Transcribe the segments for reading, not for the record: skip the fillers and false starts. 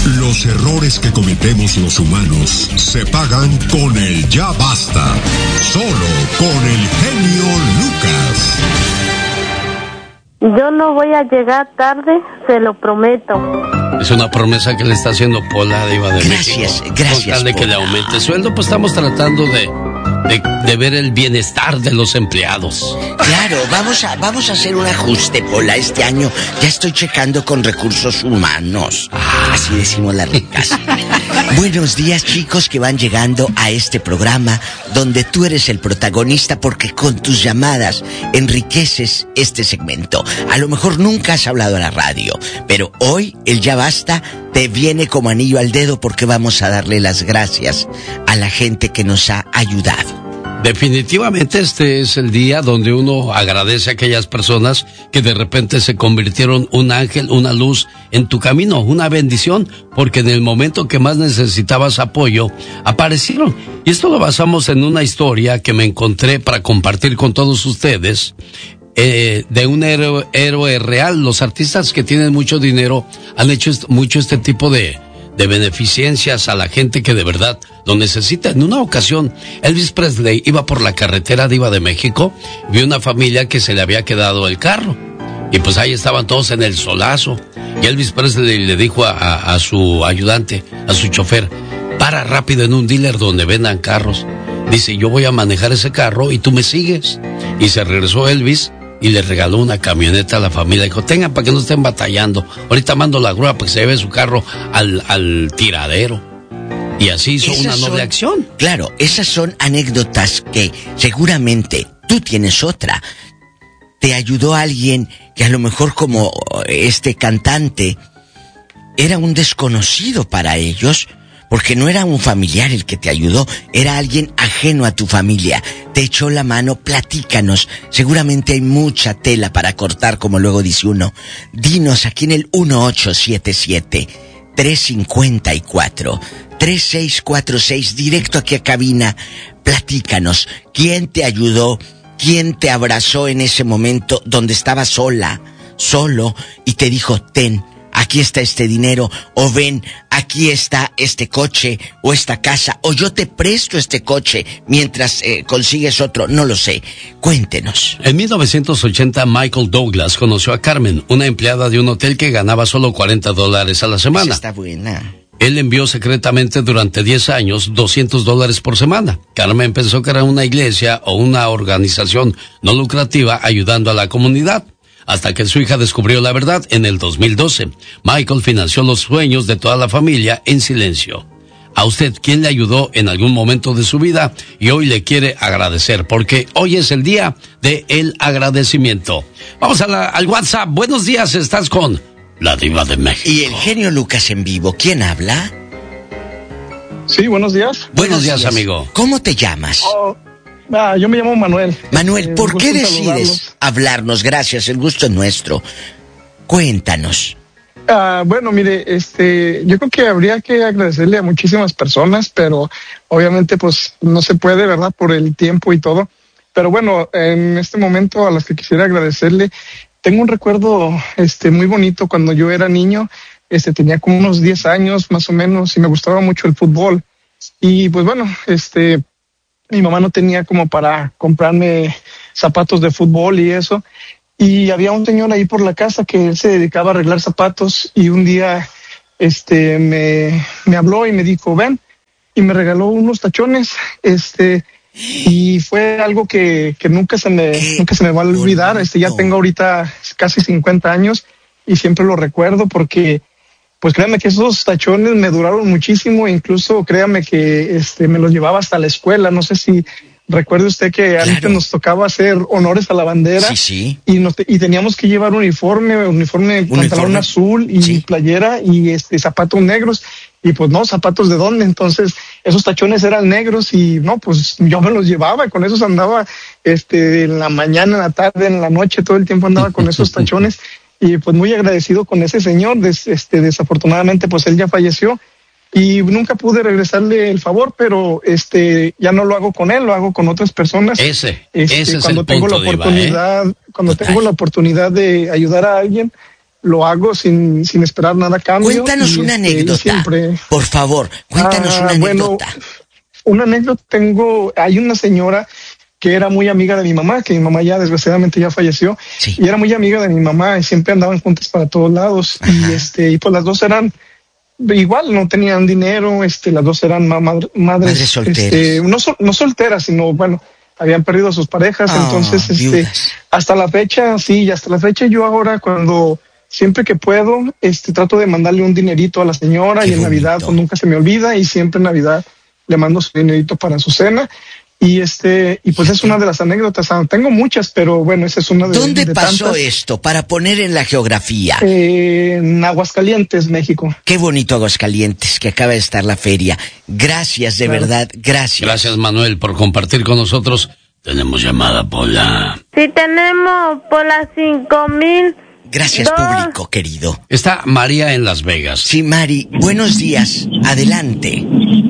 Los errores que cometemos los humanos se pagan con el ya basta. Solo con el genio Lucas. Yo no voy a llegar tarde, se lo prometo. Es una promesa que le está haciendo Pola, diva de México. Gracias, con tal de que le aumente el sueldo, pues estamos tratando de ver el bienestar de los empleados. Claro, vamos a hacer un ajuste, Pola, este año. Ya estoy checando con recursos humanos. Así decimos las ricas. Buenos días, chicos, que van llegando a este programa donde tú eres el protagonista, porque con tus llamadas enriqueces este segmento. A lo mejor nunca has hablado a la radio, pero hoy el Ya Basta te viene como anillo al dedo, porque vamos a darle las gracias a la gente que nos ha ayudado. Definitivamente este es el día donde uno agradece a aquellas personas que de repente se convirtieron un ángel, una luz en tu camino, una bendición, porque en el momento que más necesitabas apoyo, aparecieron. Y esto lo basamos en una historia que me encontré para compartir con todos ustedes, de un héroe real. Los artistas que tienen mucho dinero han hecho mucho este tipo de beneficencias a la gente que de verdad lo necesita. En una ocasión, Elvis Presley iba por la carretera diva de México, vio una familia que se le había quedado el carro, y pues ahí estaban todos en el solazo, y Elvis Presley le dijo a su ayudante, a su chofer: para rápido en un dealer donde vendan carros. Dice: yo voy a manejar ese carro y tú me sigues. Y se regresó Elvis y le regaló una camioneta a la familia. Dijo: tengan, para que no estén batallando. Ahorita mando la grúa para que se lleve su carro al tiradero. Y así hizo una noble acción. Claro, esas son anécdotas que seguramente tú tienes otra. Te ayudó alguien que a lo mejor, como este cantante, era un desconocido para ellos, porque no era un familiar el que te ayudó, era alguien ajeno a tu familia. Te echó la mano. Platícanos. Seguramente hay mucha tela para cortar, como luego dice uno. Dinos aquí en el 1877-354-3646, directo aquí a cabina. Platícanos. ¿Quién te ayudó? ¿Quién te abrazó en ese momento donde estabas sola, solo, y te dijo: ten, aquí está este dinero, o ven, aquí está este coche, o esta casa, o yo te presto este coche mientras consigues otro? No lo sé. Cuéntenos. En 1980, Michael Douglas conoció a Carmen, una empleada de un hotel que ganaba solo $40 a la semana. Esa está buena. Él envió secretamente durante 10 años $200 por semana. Carmen pensó que era una iglesia o una organización no lucrativa ayudando a la comunidad, hasta que su hija descubrió la verdad en el 2012. Michael financió los sueños de toda la familia en silencio. A usted, ¿quién le ayudó en algún momento de su vida y hoy le quiere agradecer? Porque hoy es el día del agradecimiento. Vamos al WhatsApp. Buenos días, estás con la Diva de México. Y el genio Lucas en vivo. ¿Quién habla? Sí, buenos días. Buenos días, amigo. ¿Cómo te llamas? Yo me llamo Manuel. Manuel, ¿por qué decides hablarnos? Gracias, el gusto es nuestro. Cuéntanos. Bueno, mire, yo creo que habría que agradecerle a muchísimas personas, pero obviamente pues no se puede, ¿verdad? Por el tiempo y todo. Pero bueno, en este momento a las que quisiera agradecerle, tengo un recuerdo muy bonito cuando yo era niño. Tenía como unos 10 años más o menos y me gustaba mucho el fútbol. Y pues bueno, mi mamá no tenía como para comprarme zapatos de fútbol y eso. Y había un señor ahí por la casa que él se dedicaba a arreglar zapatos, y un día me habló y me dijo: ven, y me regaló unos tachones. Y fue algo que nunca se me va a olvidar. Ya tengo ahorita casi 50 años y siempre lo recuerdo, porque pues créame que esos tachones me duraron muchísimo. Incluso créame que me los llevaba hasta la escuela. No sé si recuerde usted que antes nos tocaba hacer honores a la bandera. Sí. Y teníamos que llevar uniforme, pantalón azul y playera y zapatos negros. Y pues no, zapatos de dónde. Entonces esos tachones eran negros y no, pues yo me los llevaba y con esos andaba en la mañana, en la tarde, en la noche, todo el tiempo andaba con esos tachones. Y pues muy agradecido con ese señor. Desafortunadamente pues él ya falleció y nunca pude regresarle el favor, pero ya no lo hago con él, lo hago con otras personas. Ese es cuando el tengo punto, la oportunidad, Diva, cuando tengo la oportunidad de ayudar a alguien, lo hago sin esperar nada a cambio. Cuéntanos una anécdota, siempre... por favor, cuéntanos una anécdota. Bueno, una anécdota hay una señora que era muy amiga de mi mamá, que mi mamá ya desgraciadamente ya falleció, sí. Y era muy amiga de mi mamá y siempre andaban juntas para todos lados. Ajá. Y pues las dos eran igual, no tenían dinero, las dos eran madres solteras. No solteras, sino bueno, habían perdido a sus parejas, entonces hasta la fecha yo ahora siempre que puedo, trato de mandarle un dinerito a la señora. Qué y en bonito. Navidad pues nunca se me olvida y siempre en Navidad le mando su dinerito para su cena. Y pues es una de las anécdotas. Tengo muchas, pero bueno, esa es una de ¿Dónde de pasó tantas. Esto? Para poner en la geografía. En Aguascalientes, México. Qué bonito Aguascalientes, que acaba de estar la feria. Gracias, de verdad, gracias. Gracias, Manuel, por compartir con nosotros. Tenemos llamada, Pola. Sí, tenemos Pola 5000. Gracias, público querido. Está María en Las Vegas. Sí, Mari, buenos días, adelante.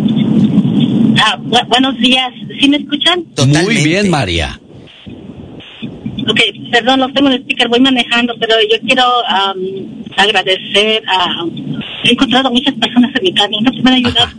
Buenos días, ¿sí me escuchan? Totalmente. Muy bien, María. Ok, perdón, los tengo en el speaker, voy manejando, pero yo quiero agradecer he encontrado muchas personas en mi camino que me han ayudado.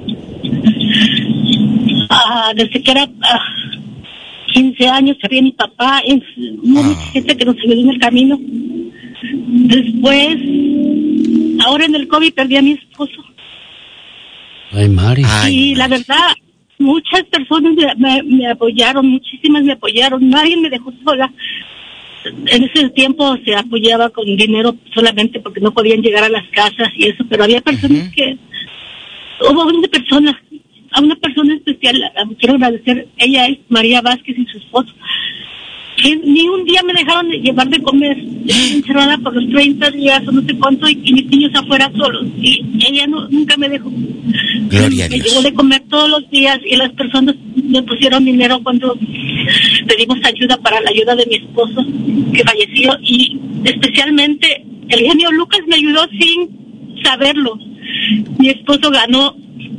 Desde que era 15 años, había mi papá, mucha gente que nos ayudó en el camino. Después, ahora en el COVID perdí a mi esposo. Ay, Mari. Y la verdad, muchas personas me apoyaron, muchísimas me apoyaron, nadie me dejó sola. En ese tiempo se apoyaba con dinero solamente porque no podían llegar a las casas y eso, pero había personas hubo a una persona especial, quiero agradecer, ella es María Vázquez y su esposo, que ni un día me dejaron de llevar de comer. Estuve encerrada por los 30 días o no sé cuánto y mis niños afuera solos. Y ella nunca me dejó. Gloria a Dios. Me llevó de comer todos los días y las personas me pusieron dinero cuando pedimos ayuda para la ayuda de mi esposo que falleció. Y especialmente el genio Lucas me ayudó sin saberlo. Mi esposo ganó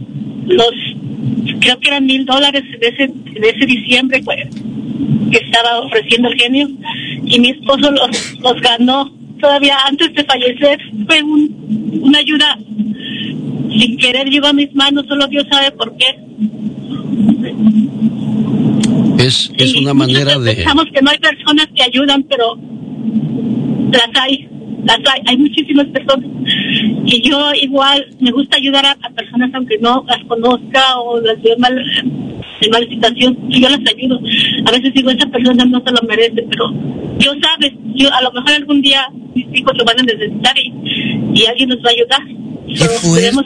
creo que eran $1,000 de ese diciembre, que estaba ofreciendo el genio, y mi esposo los ganó todavía antes de fallecer. Fue una ayuda sin querer, llegó a mis manos, solo Dios sabe por qué. Es una manera de... Pensamos que no hay personas que ayudan, pero las hay, hay muchísimas personas. Y yo igual me gusta ayudar a personas aunque no las conozca o las veo en mala situación, yo las ayudo. A veces digo, esa persona no se lo merece, pero Dios sabe, a lo mejor algún día mis hijos lo van a necesitar y alguien nos va a ayudar. Debemos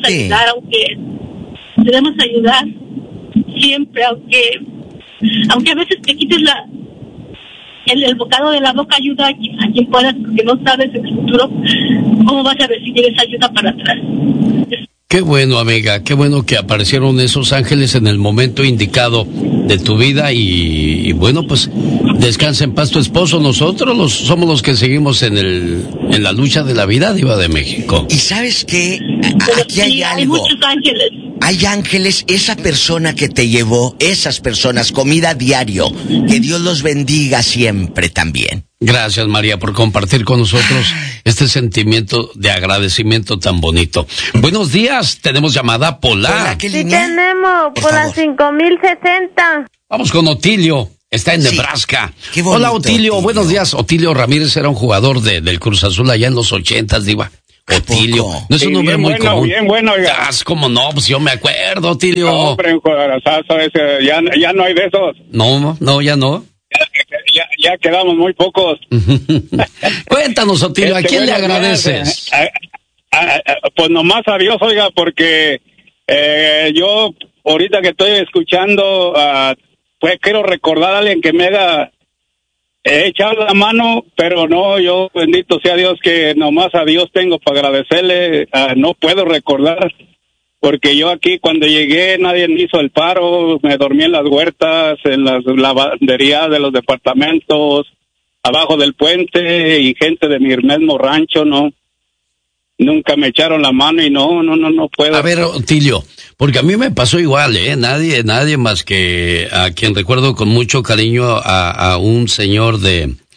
ayudar siempre, aunque a veces te quites el bocado de la boca, ayuda a quien puedas, porque no sabes en el futuro cómo vas a recibir esa ayuda para atrás. Qué bueno, amiga, qué bueno que aparecieron esos ángeles en el momento indicado de tu vida y bueno, pues descansa en paz tu esposo. Nosotros somos los que seguimos en la lucha de la vida, Diva de México. Y ¿sabes qué? Aquí hay algo. Hay muchos ángeles. Hay ángeles, esa persona que te llevó, esas personas, comida diario, que Dios los bendiga siempre también. Gracias, María, por compartir con nosotros este sentimiento de agradecimiento tan bonito. Buenos días, tenemos llamada Pola. Hola, ¿qué sí línea? Tenemos Pola 5060. Vamos con Otilio, está en Nebraska. Qué bonito, hola, Otilio, buenos días. Otilio Ramírez era un jugador del Cruz Azul allá en los 80s, Diva. Otilio, no es un nombre muy común. Bien bueno, oiga. ¿Cómo no? Pues yo me acuerdo, Otilio. No, hombre, ya no hay de esos. No, ya no. Ya quedamos muy pocos. Cuéntanos, Otilio, ¿a quién le agradeces? Pues nomás a Dios, oiga, porque yo ahorita que estoy escuchando, pues quiero recordar a alguien que me haya echado la mano, pero no, yo bendito sea Dios que nomás a Dios tengo para agradecerle. No puedo recordar, porque yo aquí cuando llegué nadie me hizo el paro, me dormí en las huertas, en las lavanderías de los departamentos, abajo del puente, y gente de mi mismo rancho, nunca me echaron la mano y no puedo. A ver, Otilio, porque a mí me pasó igual, nadie más que a quien recuerdo con mucho cariño a un señor de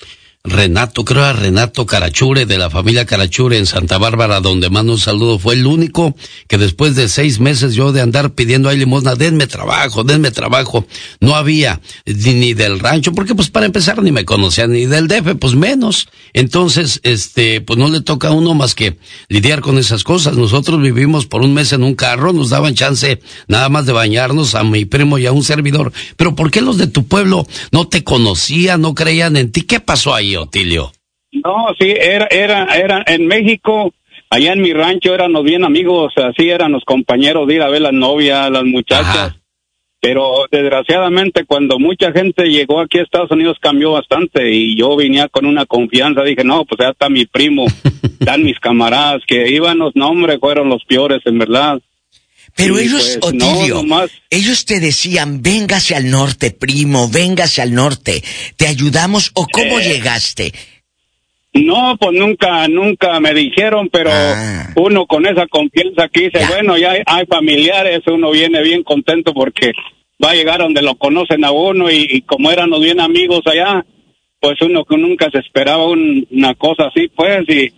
Renato, creo a Renato Carachure, de la familia Carachure en Santa Bárbara, donde mando un saludo. Fue el único que después de 6 meses yo de andar pidiendo ahí limosna, denme trabajo, no había ni del rancho, porque pues para empezar ni me conocían, ni del DF, pues menos. Entonces, pues no le toca a uno más que lidiar con esas cosas. Nosotros vivimos por un mes en un carro, nos daban chance nada más de bañarnos a mi primo y a un servidor. Pero ¿por qué los de tu pueblo no te conocían, no creían en ti? ¿Qué pasó ahí, Otilio? No, sí, era en México, allá en mi rancho éramos bien amigos, así éramos compañeros de ir a ver las novias, las muchachas. Ajá. Pero desgraciadamente cuando mucha gente llegó aquí a Estados Unidos cambió bastante y yo venía con una confianza, dije, no, pues ya está mi primo, están mis camaradas que íbamos, no hombre, fueron los peores en verdad. Pero y ellos, pues, Otilio, ellos te decían, véngase al norte, primo, véngase al norte, ¿te ayudamos o cómo llegaste? No, pues nunca me dijeron, pero uno con esa confianza que dice, bueno, ya hay familiares, uno viene bien contento porque va a llegar donde lo conocen a uno y como éramos bien amigos allá, pues uno que nunca se esperaba una cosa así, pues,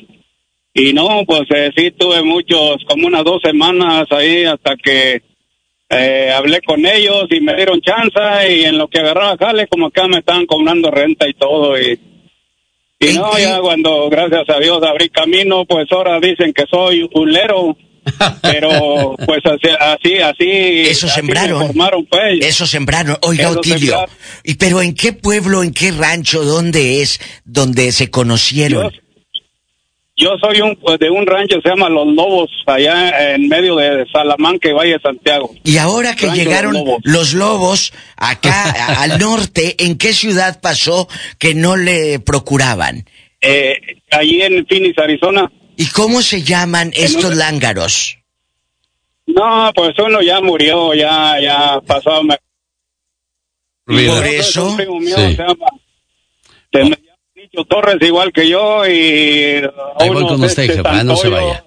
y no, pues sí tuve muchos, como unas 2 semanas ahí hasta que hablé con ellos y me dieron chance y en lo que agarraba jale, como acá me estaban cobrando renta y todo y no, ya cuando gracias a Dios abrí camino, pues ahora dicen que soy ulero, pero pues así eso sembraron, me formaron, pues. Eso sembraron, oiga Otilio, pero ¿en qué pueblo, en qué rancho, dónde es donde se conocieron? Yo soy de un rancho, se llama Los Lobos, allá en medio de Salamanca y Valle de Santiago. Y ahora que llegaron los lobos acá al norte, ¿en qué ciudad pasó que no le procuraban? Allí en Phoenix, Arizona. ¿Y cómo se llaman estos lángaros? No, pues uno ya murió, ya pasó. ¿Por eso? Un primo mío se llama Torres, igual que yo, y ahí voy con usted, jefa, no se vaya.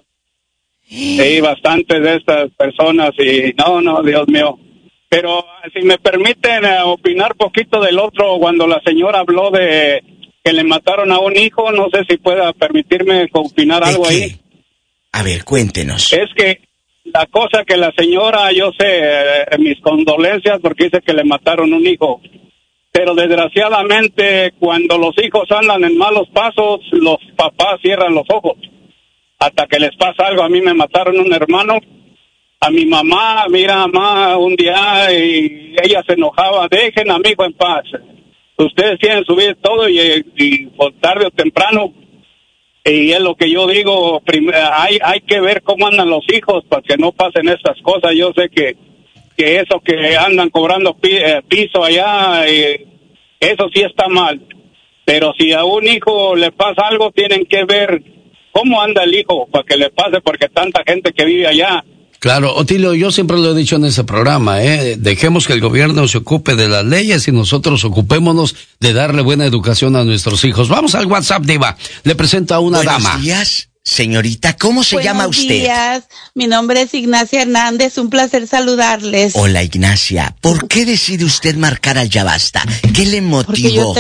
Y bastantes de estas personas, y no, Dios mío. Pero si me permiten opinar poquito del otro, cuando la señora habló de que le mataron a un hijo, no sé si pueda permitirme opinar algo ahí. A ver, cuéntenos. Es que la cosa que la señora, yo sé, mis condolencias porque dice que le mataron un hijo. Pero desgraciadamente cuando los hijos andan en malos pasos, los papás cierran los ojos hasta que les pasa algo. A mí me mataron un hermano, a mi mamá, mira, mamá, un día y ella se enojaba, dejen a mi hijo en paz, ustedes tienen su vida todo y por tarde o temprano, y es lo que yo digo, hay que ver cómo andan los hijos para que no pasen estas cosas. Yo sé que eso que andan cobrando piso allá, eso sí está mal. Pero si a un hijo le pasa algo, tienen que ver cómo anda el hijo para que le pase, porque tanta gente que vive allá. Claro, Otilio, yo siempre lo he dicho en ese programa, dejemos que el gobierno se ocupe de las leyes y nosotros ocupémonos de darle buena educación a nuestros hijos. Vamos al WhatsApp, Diva. Le presento a una dama. Buenos días. Señorita, ¿cómo se llama usted? Buenos días, mi nombre es Ignacia Hernández, un placer saludarles. Hola Ignacia, ¿por qué decide usted marcar al Ya Basta? ¿Qué le motivó?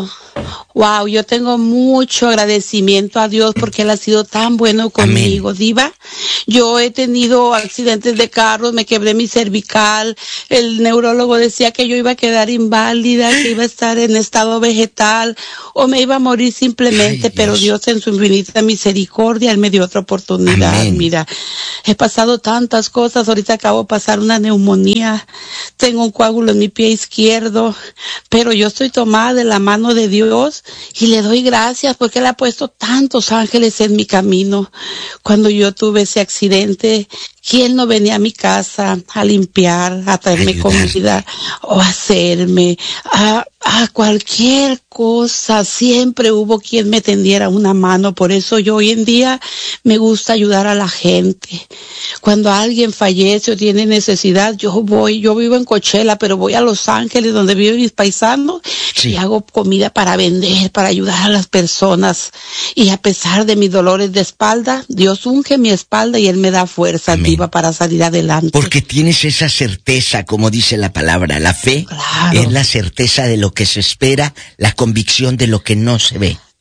Porque yo tengo mucho agradecimiento a Dios porque Él ha sido tan bueno conmigo. Amén. Diva. Yo he tenido accidentes de carros, me quebré mi cervical, el neurólogo decía que yo iba a quedar inválida, que iba a estar en estado vegetal o me iba a morir simplemente. Ay, pero Dios en su infinita misericordia, Él me dio otra oportunidad. Amén. Mira, he pasado tantas cosas, ahorita acabo de pasar una neumonía, tengo un coágulo en mi pie izquierdo, pero yo estoy tomada de la mano de Dios y le doy gracias porque Él ha puesto tantos ángeles en mi camino. Cuando yo tuve ese accidente, ¿quién no venía a mi casa a limpiar, a traerme comida o a hacerme a cualquier cosa? Siempre hubo quien me tendiera una mano. Por eso yo hoy en día me gusta ayudar a la gente. Cuando alguien fallece o tiene necesidad, yo vivo en Coachella, pero voy a Los Ángeles donde viven mis paisanos y hago comida para vender, para ayudar a las personas. Y a pesar de mis dolores de espalda, Dios unge mi espalda y Él me da fuerza, Diva, para salir adelante. Porque tienes esa certeza, como dice la palabra, la fe es la certeza de lo que se espera, la convicción de lo que no se ve.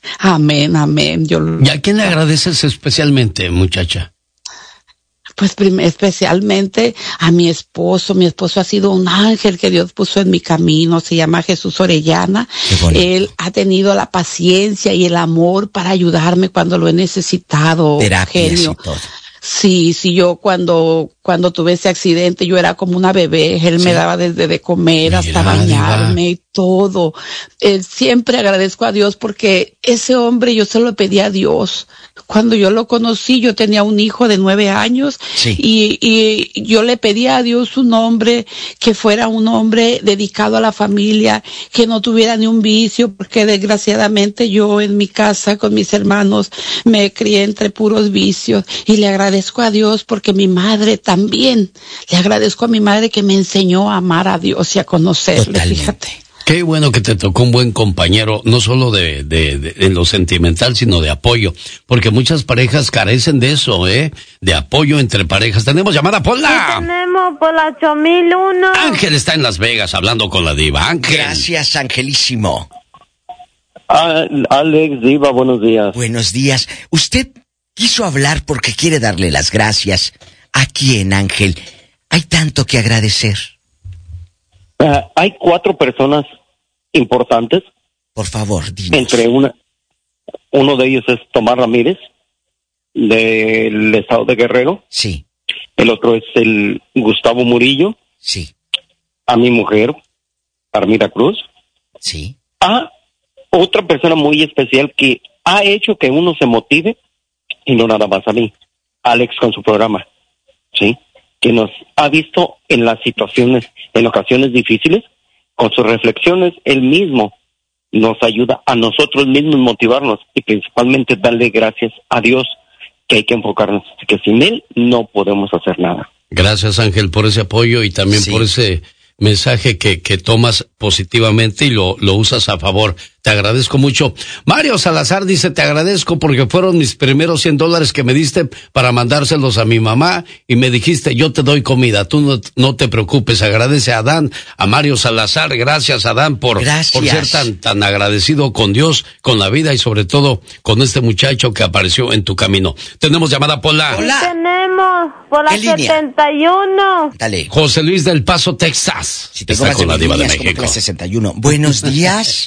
Amén, amén. ¿Y a quién le agradeces especialmente, muchacha? Pues especialmente a mi esposo. Mi esposo ha sido un ángel que Dios puso en mi camino. Se llama Jesús Orellana. Él ha tenido la paciencia y el amor para ayudarme cuando lo he necesitado. Terapias y todo. Sí, yo cuando tuve ese accidente yo era como una bebé. Él me daba desde de comer hasta bañarme y todo. Siempre agradezco a Dios porque ese hombre yo se lo pedí a Dios. Cuando yo lo conocí, yo tenía un hijo de 9 años y yo le pedí a Dios un hombre que fuera un hombre dedicado a la familia, que no tuviera ni un vicio, porque desgraciadamente yo en mi casa con mis hermanos me crié entre puros vicios y le agradezco a Dios porque mi madre también, le agradezco a mi madre que me enseñó a amar a Dios y a conocerle. Totalmente. Fíjate. Qué bueno que te tocó un buen compañero, no solo de en lo sentimental, sino de apoyo, porque muchas parejas carecen de eso, de apoyo entre parejas. ¿Tenemos llamada, Pola? Sí, tenemos Pola 8001. Ángel está en Las Vegas hablando con la diva. Ángel. Gracias, Angelísimo. Alex, diva, buenos días. Buenos días. Usted quiso hablar porque quiere darle las gracias. ¿A quién, Ángel? Hay tanto que agradecer. Hay 4 personas importantes. Por favor, dinos. Entre uno de ellos es Tomás Ramírez, del estado de Guerrero. Sí. El otro es el Gustavo Murillo. Sí. A mi mujer, Armida Cruz. Sí. A otra persona muy especial que ha hecho que uno se motive, y no nada más a mí, Alex con su programa, ¿sí? Que nos ha visto en las situaciones, en ocasiones difíciles, con sus reflexiones, él mismo nos ayuda a nosotros mismos motivarnos y principalmente darle gracias a Dios, que hay que enfocarnos, que sin él no podemos hacer nada. Gracias, Ángel, por ese apoyo y también por ese mensaje que tomas positivamente y lo usas a favor. Te agradezco mucho. Mario Salazar dice, te agradezco porque fueron mis primeros $100 que me diste para mandárselos a mi mamá y me dijiste, yo te doy comida, tú no te preocupes. Agradece a Adán, a Mario Salazar. Gracias, Adán, por ser tan agradecido con Dios, con la vida y sobre todo con este muchacho que apareció en tu camino. Tenemos llamada, Pola. Hola. Sí, tenemos Pola 71. Dale. José Luis del Paso, Texas. Si te está con la diva de México. 61. Buenos días.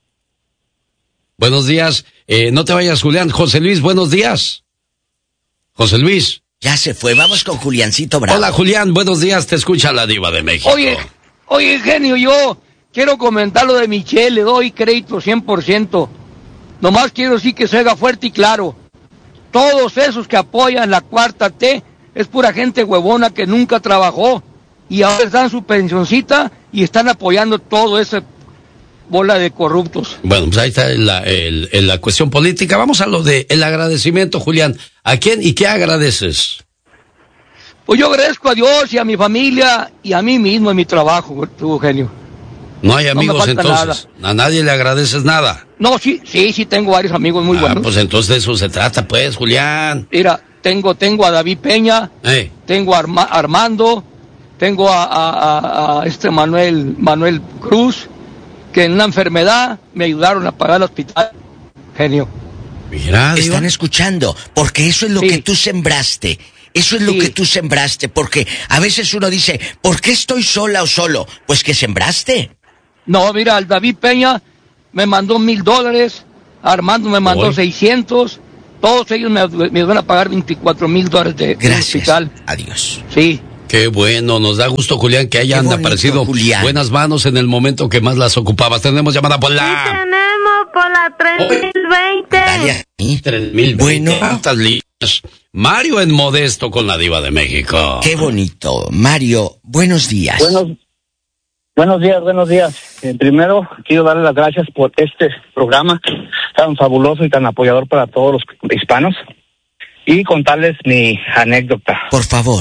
Buenos días. No te vayas, Julián. José Luis, buenos días. José Luis. Ya se fue. Vamos con Juliancito Bravo. Hola, Julián. Buenos días. Te escucha la diva de México. Oye, genio, yo quiero comentar lo de Michelle. Le doy crédito 100%. Nomás quiero decir que se haga fuerte y claro. Todos esos que apoyan la cuarta T es pura gente huevona que nunca trabajó y ahora están su pensioncita y están apoyando todo ese bola de corruptos. Bueno, pues ahí está la cuestión política. Vamos a lo de el agradecimiento, Julián. ¿A quién y qué agradeces? Pues yo agradezco a Dios y a mi familia y a mí mismo en mi trabajo, tu genio. No hay amigos entonces. Nada. A nadie le agradeces nada. No, sí tengo varios amigos muy buenos. Pues entonces de eso se trata, pues, Julián. Mira, tengo a David Peña, tengo a Armando, tengo a Manuel Cruz, que en una enfermedad me ayudaron a pagar el hospital. Genio. Mira, están escuchando, porque eso es lo que tú sembraste. Eso es lo que tú sembraste, porque a veces uno dice, ¿por qué estoy sola o solo? Pues que sembraste. No, mira, el David Peña me mandó $1,000, Armando me mandó 600, todos ellos me van a pagar $24,000 de hospital. Adiós. Sí. Qué bueno, nos da gusto, Julián, que hayan aparecido buenas manos en el momento que más las ocupabas. Tenemos llamada por la... Sí, tenemos por la 3020. Dale, 3020. Bueno. ¿Cuántas líneas? Mario en Modesto con la diva de México. Qué bonito. Mario, buenos días. Buenos días. Primero, quiero darle las gracias por este programa tan fabuloso y tan apoyador para todos los hispanos. Y contarles mi anécdota. Por favor.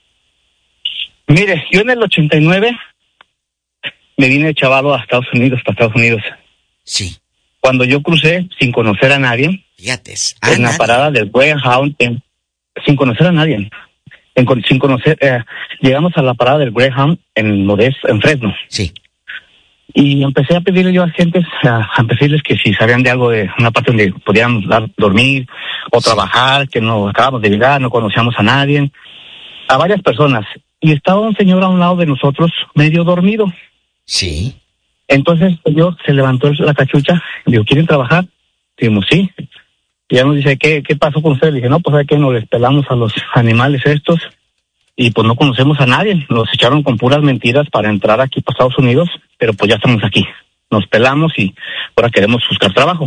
Mire, yo en el 89 me vine chavalo a Estados Unidos, para Estados Unidos. Sí. Cuando yo crucé sin conocer a nadie, fíjate, en la parada del Greyhound, sin conocer a nadie, llegamos a la parada del Greyhound en Fresno. Sí. Y empecé a pedirle yo a gentes, a decirles que si sabían de algo, de una parte donde podíamos dormir o trabajar, que no acabamos de llegar, no conocíamos a nadie, a varias personas. Y estaba un señor a un lado de nosotros, medio dormido. Sí. Entonces el señor se levantó la cachucha y dijo, ¿quieren trabajar? Dijimos, sí. Y ya nos dice, ¿qué pasó con ustedes? Le dije, no, pues hay que nos les pelamos a los animales estos y pues no conocemos a nadie. Nos echaron con puras mentiras para entrar aquí para Estados Unidos, pero pues ya estamos aquí. Nos pelamos y ahora queremos buscar trabajo.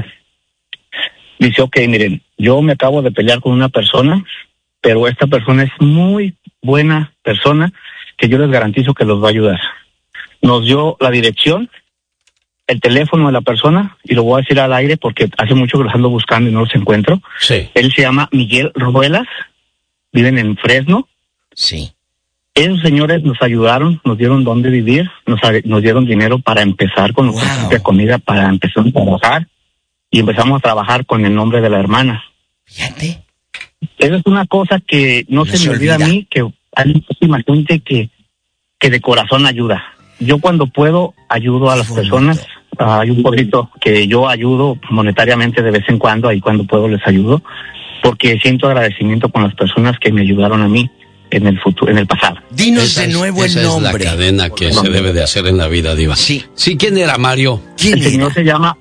Dice, ok, miren, yo me acabo de pelear con una persona, pero esta persona es muy buena persona que yo les garantizo que los va a ayudar. Nos dio la dirección, el teléfono de la persona, y lo voy a decir al aire porque hace mucho que los ando buscando y no los encuentro. Sí. Él se llama Miguel Ruelas, viven en Fresno. Sí. Esos señores nos ayudaron, nos dieron dónde vivir, nos dieron dinero para empezar con nuestra propia comida, para empezar a trabajar, y empezamos a trabajar con el nombre de la hermana. Fíjate. Eso es una cosa que no se me olvida a mí, que hay muchísima gente que de corazón ayuda. Yo cuando puedo ayudo a las personas. Hay un poquito que yo ayudo monetariamente de vez en cuando, ahí cuando puedo les ayudo, porque siento agradecimiento con las personas que me ayudaron a mí en el futuro, en el pasado. Dinos de nuevo el nombre. Esa es la cadena que se debe de hacer en la vida, Diva. Sí. Sí, ¿quién era, Mario? El señor se llama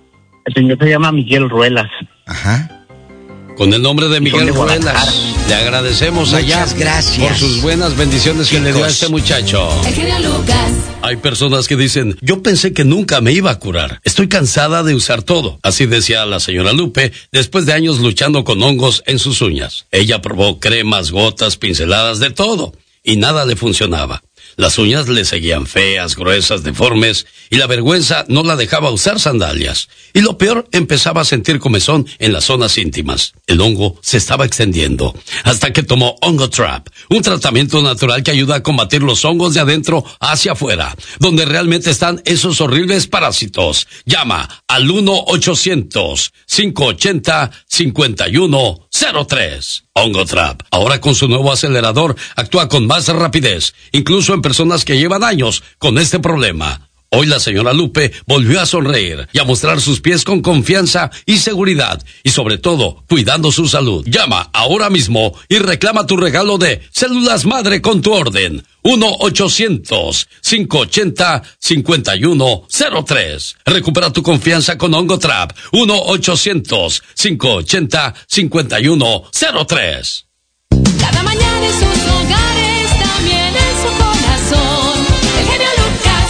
Miguel Ruelas. Ajá. Con el nombre de Miguel Ruelas, le agradecemos Muchas gracias por sus buenas bendiciones, chicos, que le dio a este muchacho. El genio Lucas. Hay personas que dicen, yo pensé que nunca me iba a curar. Estoy cansada de usar todo. Así decía la señora Lupe, después de años luchando con hongos en sus uñas. Ella probó cremas, gotas, pinceladas, de todo, y nada le funcionaba. Las uñas le seguían feas, gruesas, deformes, y la vergüenza no la dejaba usar sandalias. Y lo peor, empezaba a sentir comezón en las zonas íntimas. El hongo se estaba extendiendo, hasta que tomó Hongo Trap, un tratamiento natural que ayuda a combatir los hongos de adentro hacia afuera, donde realmente están esos horribles parásitos. Llama al 1-800-580-5103. Hongo Trap, ahora con su nuevo acelerador, actúa con más rapidez, incluso en personas que llevan años con este problema. Hoy la señora Lupe volvió a sonreír y a mostrar sus pies con confianza y seguridad, y sobre todo, cuidando su salud. Llama ahora mismo y reclama tu regalo de células madre con tu orden. 1-800-580-5103. Recupera tu confianza con Hongo Trap. 1-800-580-5103. Cada mañana en sus hogares, también en su corazón. El genio Lucas.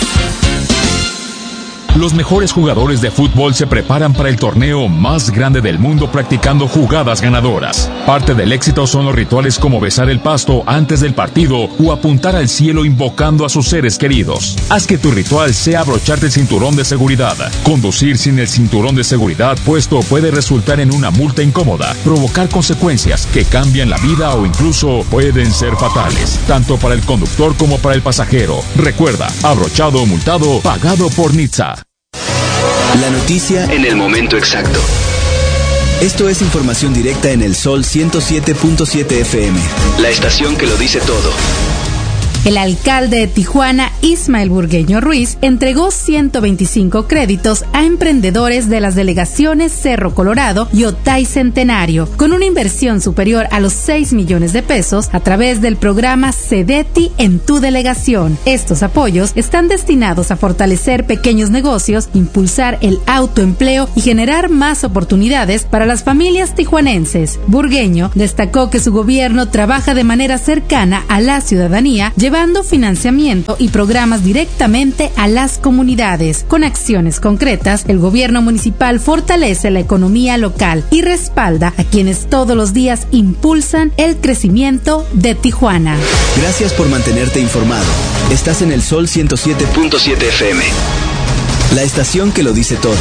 Los mejores jugadores de fútbol se preparan para el torneo más grande del mundo practicando jugadas ganadoras. Parte del éxito son los rituales como besar el pasto antes del partido o apuntar al cielo invocando a sus seres queridos. Haz que tu ritual sea abrocharte el cinturón de seguridad. Conducir sin el cinturón de seguridad puesto puede resultar en una multa incómoda, provocar consecuencias que cambian la vida o incluso pueden ser fatales, tanto para el conductor como para el pasajero. Recuerda, abrochado o multado, pagado por NHTSA. La noticia en el momento exacto. Esto es información directa en el Sol 107.7 FM. La estación que lo dice todo. El alcalde de Tijuana, Ismael Burgueño Ruiz, entregó 125 créditos a emprendedores de las delegaciones Cerro Colorado y Otay Centenario, con una inversión superior a los 6 millones de pesos a través del programa CEDETI en tu delegación. Estos apoyos están destinados a fortalecer pequeños negocios, impulsar el autoempleo y generar más oportunidades para las familias tijuanenses. Burgueño destacó que su gobierno trabaja de manera cercana a la ciudadanía, llevando financiamiento y programas directamente a las comunidades. Con acciones concretas, el gobierno municipal fortalece la economía local y respalda a quienes todos los días impulsan el crecimiento de Tijuana. Gracias por mantenerte informado. Estás en el Sol 107.7 FM. La estación que lo dice todo.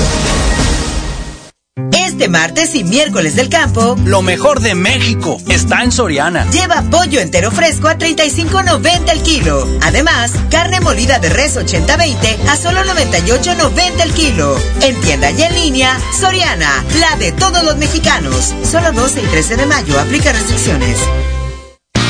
Este martes y miércoles del campo, lo mejor de México está en Soriana. Lleva pollo entero fresco a $35.90 el kilo. Además, carne molida de res 80-20 a solo $98.90 el kilo. En tienda y en línea, Soriana, la de todos los mexicanos. Solo 12 y 13 de mayo, aplica restricciones.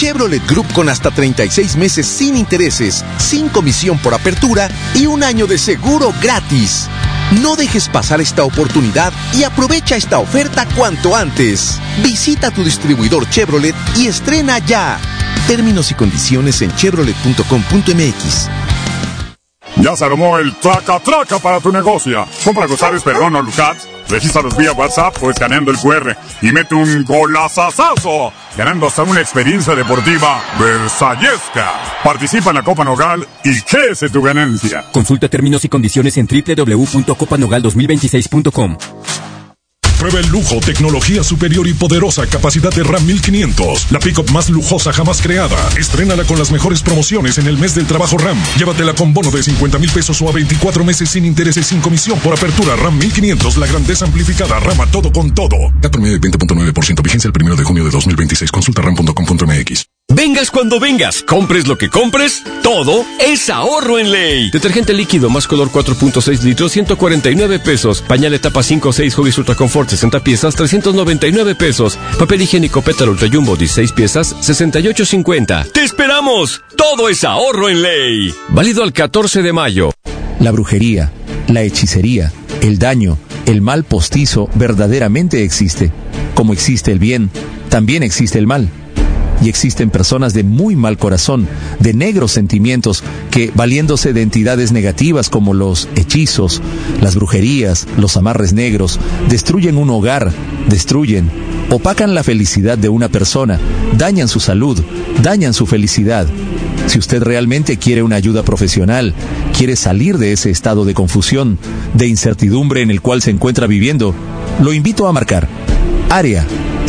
Chevrolet Group con hasta 36 meses sin intereses, sin comisión por apertura y 1 año de seguro gratis. No dejes pasar esta oportunidad y aprovecha esta oferta cuanto antes. Visita tu distribuidor Chevrolet y estrena ya. Términos y condiciones en chevrolet.com.mx. Ya se armó el traca-traca para tu negocio. Compra Gozares Perrón o Lucats, regístralos vía WhatsApp o escaneando el QR y mete un golazazazo, ganando hasta una experiencia deportiva versallesca. Participa en la Copa Nogal y crece tu ganancia. Consulta términos y condiciones en www.copanogal2026.com. Prueba el lujo, tecnología superior y poderosa capacidad de Ram 1500. La pick-up más lujosa jamás creada. Estrénala con las mejores promociones en el mes del trabajo Ram. Llévatela con bono de 50,000 pesos o a 24 meses sin intereses, sin comisión por apertura. Ram 1500, la grandeza amplificada. Rama todo con todo. CAT promedio de 20.9%. Vigencia el 1 de junio de 2026. Consulta ram.com.mx. Vengas cuando vengas, compres lo que compres, todo es ahorro en Ley. Detergente líquido más color 4.6 litros, 149 pesos. Pañal etapa 5 o 6 Huggies Ultra Confort 60 piezas, 399 pesos. Papel higiénico Pétalo Ultra Jumbo 16 piezas, 68.50. ¡Te esperamos! Todo es ahorro en Ley. Válido al 14 de mayo. La brujería, la hechicería, el daño, el mal postizo verdaderamente existe. Como existe el bien, también existe el mal. Y existen personas de muy mal corazón, de negros sentimientos, que, valiéndose de entidades negativas como los hechizos, las brujerías, los amarres negros, destruyen un hogar, opacan la felicidad de una persona, dañan su salud, dañan su felicidad. Si usted realmente quiere una ayuda profesional, quiere salir de ese estado de confusión, de incertidumbre en el cual se encuentra viviendo, lo invito a marcar área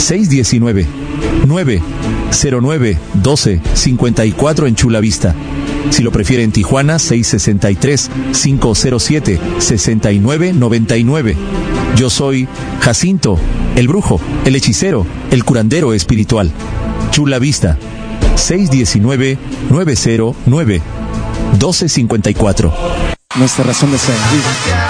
619-909-1254 en Chula Vista. Si lo prefiere en Tijuana, 663-507-6999. Yo soy Jacinto, el brujo, el hechicero, el curandero espiritual. Chula Vista, 619-909-1254. Nuestra razón de ser.